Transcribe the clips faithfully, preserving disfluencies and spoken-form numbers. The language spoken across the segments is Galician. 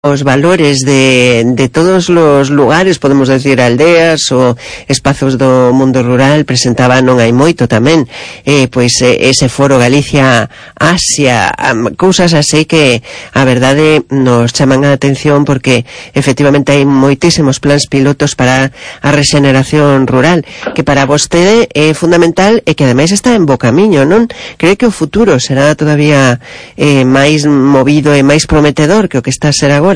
os valores de, de todos los lugares, podemos decir aldeas ou espazos do mundo rural, presentaba non hai moito tamén eh, pois eh, ese foro Galicia Asia, um, cousas así que a verdade nos chaman a atención porque efectivamente hai moitísimos plans pilotos para a regeneración rural que para vostede é fundamental e que ademais está en bo camiño, non? Cree que o futuro será todavía eh, máis movido e máis prometedor que o que está a ser agora?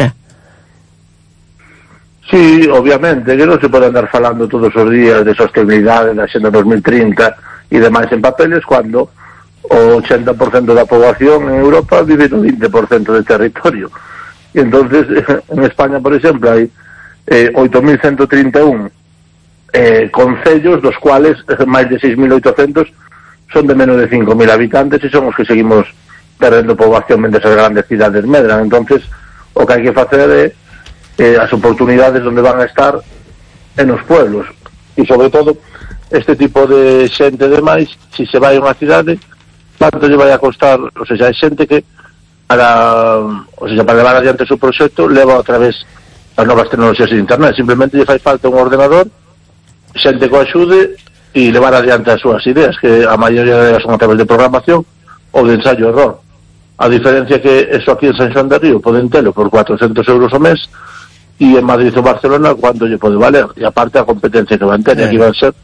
Sí, obviamente, que non se pode andar falando todos os días de sostenibilidade da Xenda dos mil trinta e demais en papeles cuando o ochenta por cento da poboación en Europa vive no vinte por cento de territorio. E entonces en España, por exemplo, hai eh, oito mil ciento trinta e un eh, concellos, dos cuales eh, máis de seis mil oitocentos son de menos de cinco mil habitantes e son os que seguimos perdendo poboación mentre as grandes cidades medran. Entonces o que hai que facer é Eh, as oportunidades onde van a estar en os pueblos e sobre todo este tipo de xente demais, se se vai a unha cidade tanto lle vai a costar, ou seja, hai xente que para, ou seja, para levar adiante o seu proxecto leva a través das novas tecnologías de internet, simplemente lle fai falta un ordenador, xente que o axude e levar adiante as súas ideas, que a maioría delas son a través de programación ou de ensayo error. A diferencia que eso aquí en San Xoán de Río poden telo por cuatrocentos euros ao mes e en Madrid ou Barcelona cuando lle pode valer, e aparte a competencia que van ter, aquí van ser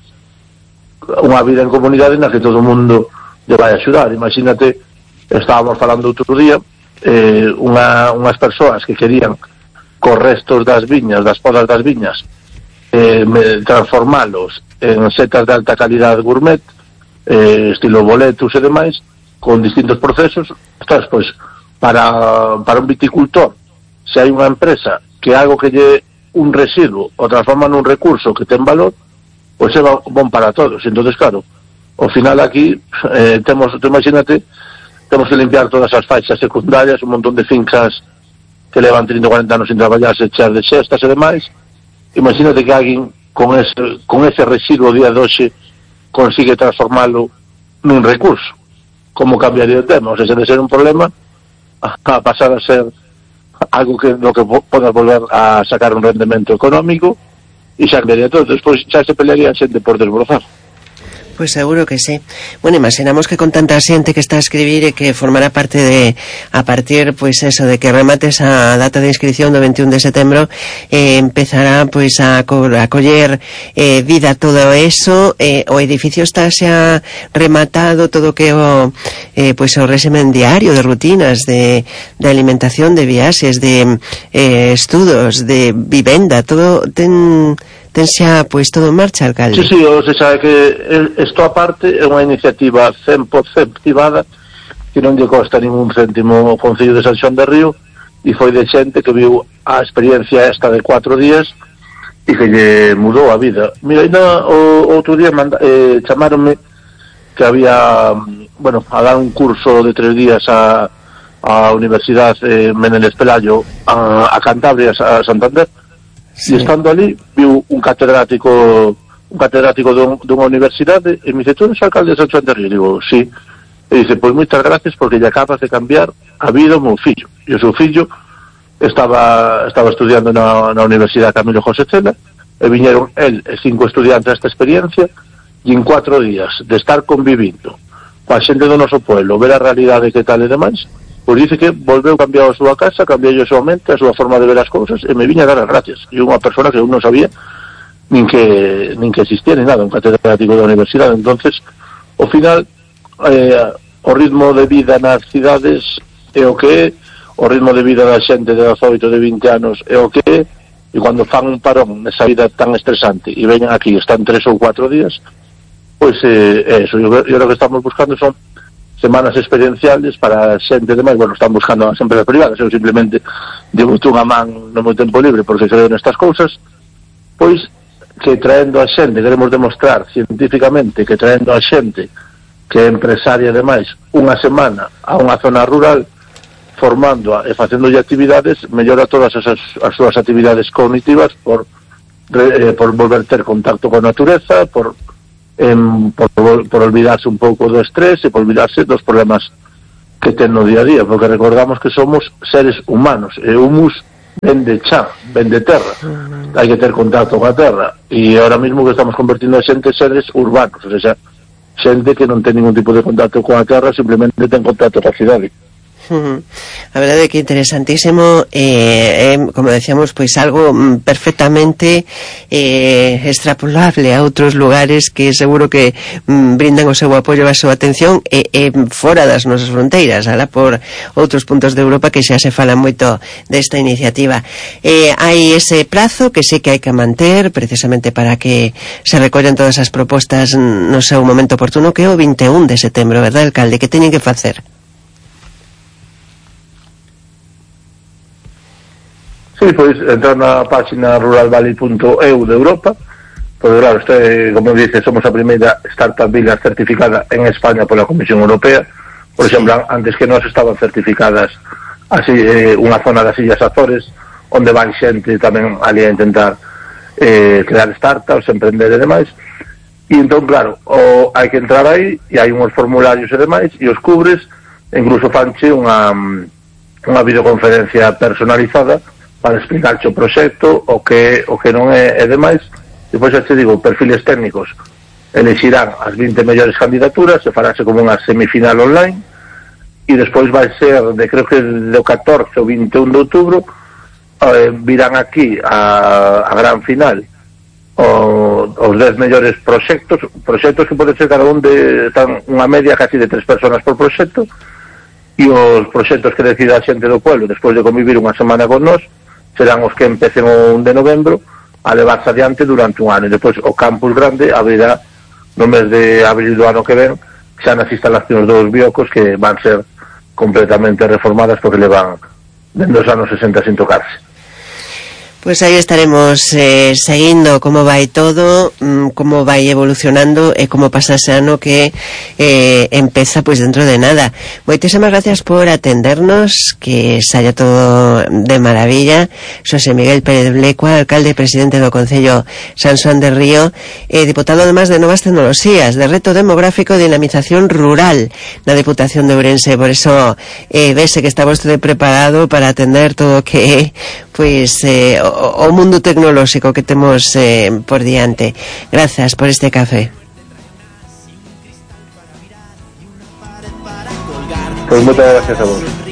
unha vida en comunidade na que todo o mundo lle vai axudar. Imagínate, estábamos falando outro día eh, unha, unhas persoas que querían cos restos das viñas, das podas das viñas eh, transformalos en setas de alta calidad gourmet eh, estilo boletus e demais con distintos procesos. Estás, pois, para, para un viticultor, se hai unha empresa que algo que lle un residuo o transforma nun recurso que ten valor, pois é bon para todos. Entonces, claro, ao final aquí eh, temos, imagínate, temos que limpiar todas as faixas secundarias, un montón de fincas que levan trinta ou cuarenta anos sin traballar, se char de xestas e demais. Imagínate que alguén con ese, con ese residuo día de hoxe consigue transformalo nun recurso. Como cambiaría o tema? O sea, se de ser un problema a pasar a ser algo que no que poda volver a sacar un rendemento económico e xa cambiaría todo. Despois xa se pelearía a xente por desbrozar. Pois seguro que sí. Bueno, imaginamos que con tanta xente que está a escribir e que formará parte de, a partir, pois eso, de que remates a data de inscripción do veintiún de setembro, eh, empezará, pois, a, co a coller eh, vida todo eso, eh, o edificio está xa rematado, todo que o, eh, pois, o régimen diario de rutinas, de, de alimentación, de viaxes, de eh, estudos, de vivenda, todo ten... ten xa, pois, todo en marcha, alcalde? Sí, sí, o se sabe que isto aparte é unha iniciativa cen por cento privada que non lle costa ningún céntimo ao Concello de San Xoán de Río e foi de xente que viu a experiencia esta de cuatro días e que lle mudou a vida. Mira, ainda o outro día manda, eh, chamaronme que había, bueno, a dar un curso de tres días a, a Universidade eh, Menéndez Pelayo a, a Cantabria, a Santander. Sí. E estando ali, viu un catedrático un catedrático dun, dunha universidade e me dice, tú eres alcalde de San Xoán de Río? E digo, sí. E dice, pois moitas gracias porque lle acabas de cambiar a vida ao meu fillo. E o seu fillo estaba estaba estudiando na, na Universidade Camilo José Cela e viñeron el e cinco estudiantes a esta experiencia e en cuatro días de estar convivindo coa xente do noso pueblo, ver a realidade que tal e demais, pois dice que volveu cambiar a súa casa, cambiou a súa mente, a súa forma de ver as cousas e me viña a dar as gracias. E unha persona que eu non sabía nin que nin que existía ni nada, un catedrático da universidade. Entonces, ao final eh, o ritmo de vida nas cidades é o que é, o ritmo de vida da xente de dezoito, de vinte anos é o que é, e cando fan un parón nesa vida tan estresante e veñan aquí, están tres ou cuatro días, pois eh, é eso. E o que estamos buscando son semanas experienciales para xente demais. Bueno, están buscando as empresas privadas, eu simplemente digo unha man no meu tempo libre porque creo nestas cousas, pois que traendo a xente, queremos demostrar científicamente que traendo a xente que é empresaria demais unha semana a unha zona rural, formándoa e facéndolle actividades, mellora todas as, as súas actividades cognitivas por, eh, por volver ter contacto con a natureza, por En, por, por olvidarse un pouco do estrés e por olvidarse dos problemas que ten no día a día, porque recordamos que somos seres humanos e humus vende xa, vende terra. Uh-huh. Hai que ter contacto con a terra. E ahora mismo que estamos convertindo a xente en seres urbanos, ou sea, xente que non ten ningún tipo de contacto con a terra, simplemente ten contacto con a cidade. Uh-huh. A verdade é que interesantísimo, eh, eh, como decíamos, pois algo mm, perfectamente eh, extrapolable a outros lugares que seguro que mm, brindan o seu apoio e a súa atención e eh, eh, fora das nosas fronteiras, alá por outros puntos de Europa que xa se fala moito desta iniciativa. Eh, hai ese prazo que sí que hai que manter precisamente para que se recollan todas as propostas no seu momento oportuno, que é o vinte e un de setembro, verdad, alcalde? Que teñen que facer? Sí, pois entrar na página rural valley punto e u de Europa, pois claro, este, como dice, somos a primeira startup village certificada en España pola Comisión Europea. Por exemplo, antes que nós estaban certificadas así, eh, unha zona das Illas Azores, onde vai xente tamén ali a intentar eh, crear startups, emprender e demais. E entón, claro, o, hai que entrar aí, e hai uns formularios e demais, e os cubres, incluso fanche unha, unha videoconferencia personalizada para explicarche o proxecto, o que o que non é e demais. Depois xa te digo, perfiles técnicos elexirán as vinte mellores candidaturas, se farase como unha semifinal online, e despois vai ser de, creo que do catorce ao vinte e un de outubro, eh, virán aquí a, a gran final o, os dez mellores proxectos proxectos que pode ser cada un de, están unha media casi de tres personas por proxecto, e os proxectos que decida a xente do pueblo despois de convivir unha semana con nós serán os que empecen o un de novembro a levarse adiante durante un ano, e depois o campus grande abrirá no mes de abril do ano que ven, xa nas instalacións dos biocos, que van ser completamente reformadas porque levan dende os anos sesenta sin tocarse. Pois aí estaremos eh, seguindo como vai todo, mm, como vai evolucionando e como pasa ese ano que eh, empeza pois dentro de nada. Moitísimas gracias por atendernos, que saia todo de maravilla. Xosé Miguel Pérez Blecua, alcalde e presidente do Concello San Xoán de Río, e diputado además de Novas Tecnoloxías, de Reto Demográfico e Dinamización Rural na Diputación de Ourense. Por eso eh, vese que está vostede preparado para atender todo o que pois eh, o, o mundo tecnolóxico que temos eh, por diante. Gracias por este café. Pois moitas gracias a vos.